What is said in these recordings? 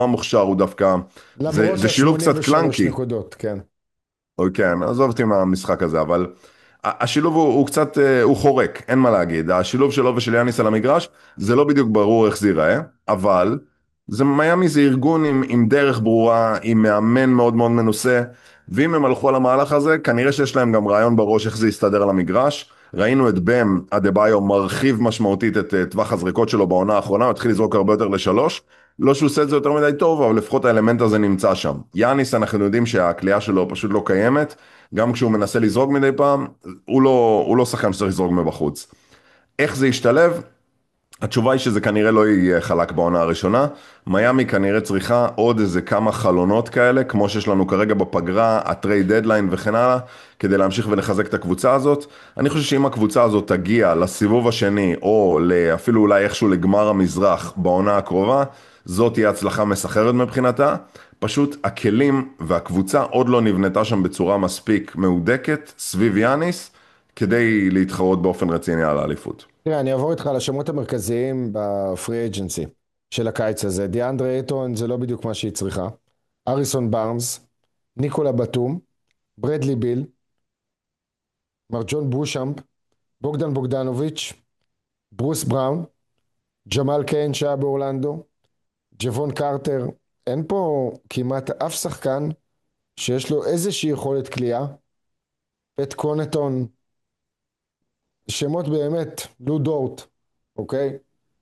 מוכשר, הוא דווקא, למרות זה שילוב קצת ה-83 קלנקי. נקודות, כן. כן, עזוב אותי מהמשחק הזה, אבל השילוב הוא קצת, הוא חורק, אין מה להגיד. השילוב שלו ושל יאניס על המגרש, זה לא בדיוק ברור איך זה ייראה, אבל מיאמי זה ארגון עם דרך ברורה, עם מאמן מאוד מאוד מנוסה, ואם הם הלכו על המהלך הזה, כנראה שיש להם גם רעיון בראש איך זה יסתדר על המגרש. ראינו את בם אדבאיו מרחיב משמעותית את טווח הזריקות שלו בעונה האחרונה, הוא התחיל לזרוק הרבה יותר לשלוש. לא שהוא עושה את זה יותר מדי טוב, אבל לפחות האלמנט הזה נמצא שם. יאניס, אנחנו יודעים שהכלייה שלו פשוט לא קיימת, גם כשהוא מנסה לזרוק מדי פעם, הוא לא שחקן שצריך לזרוק מבחוץ. איך זה ישתלב? התשובה היא שזה כנראה לא יהיה חלק בעונה הראשונה. מיאמי כנראה צריכה עוד איזה כמה חלונות כאלה, כמו שיש לנו כרגע בפגרה, הטרייד דדליין וכן הלאה, כדי להמשיך ולחזק את הקבוצה הזאת. אני חושב שאם הקבוצה הזאת תגיע לסיבוב השני, או אפילו אולי איכשהו לגמר המזרח בעונה הקרובה, זאת תהיה הצלחה מסחררת מבחינתה. פשוט הכלים והקבוצה עוד לא נבנתה שם בצורה מספיק מהודקת סביב יאניס, כדי להתחרות באופן רציני על האליפות. תראה, אני אעבור איתך על השמות המרכזיים בפרי אג'נסי של הקיץ הזה. דיאנדרה אייטון זה לא בדיוק מה שהיא צריכה. אריסון בארנס, ניקולה בטום, ברדלי ביל, מר ג'ון בושאמפ, בוגדן בוגדנוביץ', ברוס בראון, ג'מאל קיין שהיה באורלנדו, ג'וון קרטר. אין פה כמעט אף שחקן שיש לו איזושהי יכולת כליאה. פט קונטון, שמות באמת, לו דורט, אוקיי?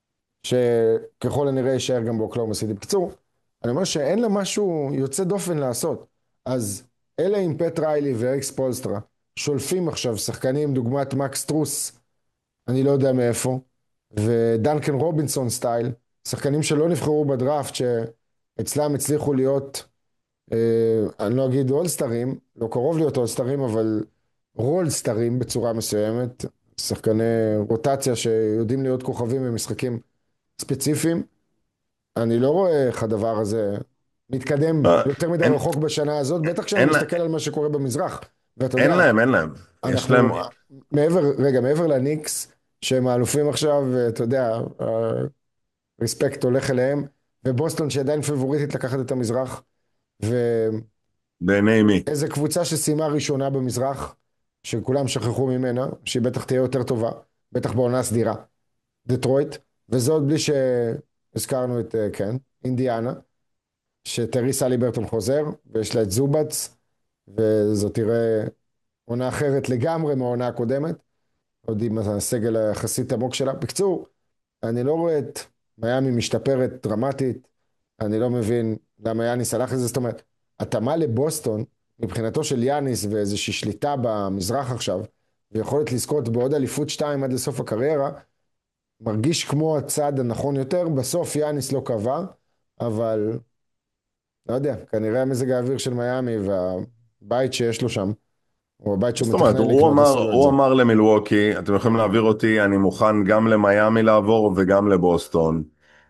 שככל הנראה יישאר גם באוקלאומה סיטי. בקיצור, אני אומר שאין לה משהו יוצא דופן לעשות. אז אלה עם פט ריילי ואריק ספולסטרה שולפים עכשיו שחקנים דוגמת מקס טרוס, אני לא יודע מאיפה, ודנקן רובינסון סטייל, שחקנים שלא נבחרו בדראפט, שאצלם הצליחו להיות, אני לא אגיד אולסטרים, לא קרוב להיות אולסטרים, אבל רולסטרים בצורה מסוימת, שחקני רוטציה שיודעים להיות כוכבים במשחקים ספציפיים. אני לא רואה איך הדבר הזה מתקדם לא, יותר מדי אין, רחוק בשנה הזאת, בטח כשאני אין, מסתכל על מה שקורה במזרח. ואתה אין יודע, להם, אין להם. יש להם, אנחנו, מעבר לניקס, שהם האלופים עכשיו, אתה יודע, הרספקט הולך אליהם, ובוסטון שעדיין פבוריטית לקחת את המזרח, בעיני מי? ואיזה קבוצה שסיימה ראשונה במזרח, שכולם שכחו ממנה, שהיא בטח תהיה יותר טובה, בטח בעונה סדירה, דטרויט, וזה עוד בלי שהזכרנו את, כן, אינדיאנה, שטריס אליברטון חוזר, ויש לה את זובץ, וזאת תראה עונה אחרת לגמרי מהעונה הקודמת, עוד עם הסגל היחסית עמוק שלה. בקצור, אני לא רואה את מיאמי משתפרת דרמטית, אני לא מבין למה יאניס הלך לזה, זאת אומרת, התאמה לבוסטון, מבחינתו של יאניס ואיזושהי שליטה במזרח עכשיו, ויכולת לזכות בעוד אליפות 2 עד לסוף הקריירה, מרגיש כמו הצעד הנכון יותר, בסוף יאניס לא קבע, אבל לא יודע, כנראה מזג האוויר של מיאמי והבית שיש לו שם, או הבית שהוא זאת אומרת, מתכנן הוא לקנות, אמר, עשו לו את הוא זה. אמר למילווקי, אתם יכולים להעביר אותי, אני מוכן גם למיאמי לעבור וגם לבוסטון.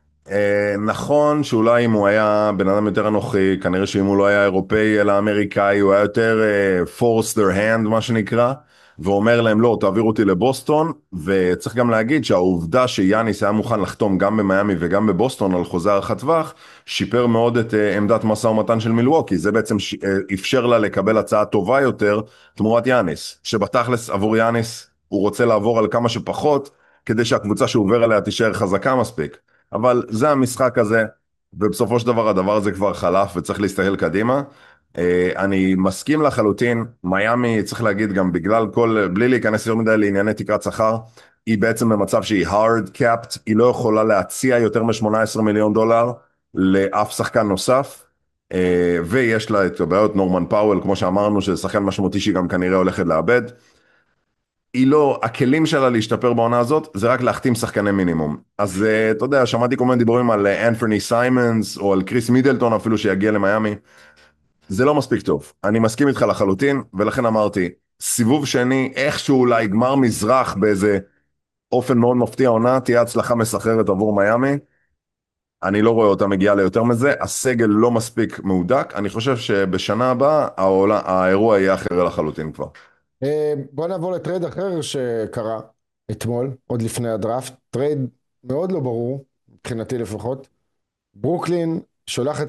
נכון שאולי אם הוא היה בן אדם יותר אנוכי, כנראה שאם הוא לא היה אירופאי אלא אמריקאי, הוא היה יותר force their hand מה שנקרא, ואומר להם לא, תעבירו אותי לבוסטון, וצריך גם להגיד שהעובדה שיאניס היה מוכן לחתום גם במיאמי וגם בבוסטון על חוזה ארוכת טווח, שיפר מאוד את עמדת משא ומתן של מילווקי, זה בעצם אפשר לה לקבל הצעה טובה יותר תמורת יאניס, שבתכלס עבור יאניס הוא רוצה לעבור על כמה שפחות, כדי שהקבוצה שהוא עובר עליה תישאר חזקה מספיק. אבל זה המשחק הזה, ובסופו של דבר הדבר הזה כבר חלף וצריך להסתכל קדימה. אני מסכים לחלוטין, מיאמי צריך להגיד גם בגלל כל, בלי להיכנס יותר מדי לענייני תקרת שכר, היא בעצם במצב שהיא hard capped, היא לא יכולה להציע יותר מ-18 מיליון דולר לאף שחקן נוסף, ויש לה את הבעיות נורמן פאוול, כמו שאמרנו, שזה שחקן משמעותי שהיא גם כנראה הולכת לאבד. היא לא, הכלים שלה להשתפר בעונה הזאת, זה רק להחתים שחקני מינימום. אז אתה יודע, שמעתי כל מיני דיבורים על אנת'וני סיימנס, או על קריס מידלטון אפילו שיגיע למיאמי. זה לא מספיק טוב. אני מסכים איתך לחלוטין, ולכן אמרתי, סיבוב שני, איכשהו אולי גמר מזרח באיזה אופן מאוד מפתיע עונה, תהיה הצלחה מסחררת עבור מיאמי. אני לא רואה אותה מגיעה ליותר מזה, הסגל לא מספיק מהודק, אני חושב שבשנה הבאה האירוע יהיה אחר לחלוטין כבר. בוא נעבור לטרייד אחר שקרה אתמול, עוד לפני הדראפט, טרייד מאוד לא ברור, מבחינתי לפחות. ברוקלין שולח את